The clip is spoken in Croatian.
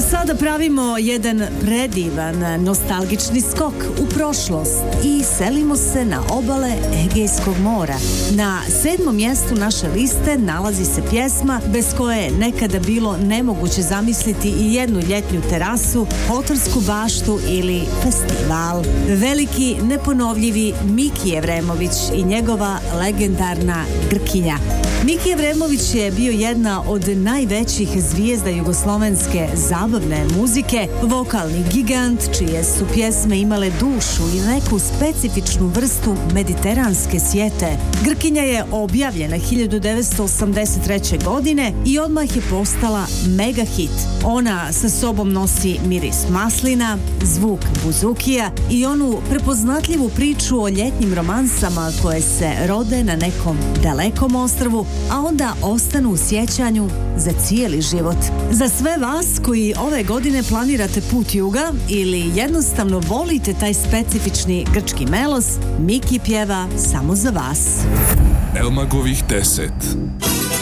Sada pravimo jedan predivan nostalgični skok u prošlost i selimo se na obale Egejskog mora. Na 7. mjestu naše liste nalazi se pjesma bez koje je nekada bilo nemoguće zamisliti i jednu ljetnju terasu, hotelsku baštu ili festival. Veliki, neponovljivi Miki Evremović i njegova legendarna Grkinja. Miki Evremović je bio jedna od najvećih zvijezda jugoslovenske zabavne muzike, vokalni gigant čije su pjesme imale dušu i neku specifičnu vrstu mediteranske sjete. Grkinja je objavljena 1983. godine i odmah je postala mega hit. Ona sa sobom nosi miris maslina, zvuk buzukija i onu prepoznatljivu priču o ljetnim romansama koje se rode na nekom dalekom ostrvu, a onda ostanu u sjećanju za cijeli život. Za sve vas koji ove godine planirate put juga ili jednostavno volite taj specifični grčki melos, Miki pjeva samo za vas. Elmagovih 10.